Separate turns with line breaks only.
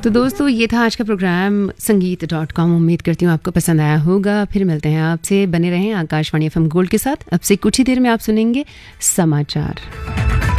तो दोस्तों ये था आज का प्रोग्राम संगीत.com। उम्मीद करती हूँ आपको पसंद आया होगा। फिर मिलते हैं आपसे, बने रहें आकाशवाणी FM गोल्ड के साथ। अब से कुछ ही देर में आप सुनेंगे समाचार।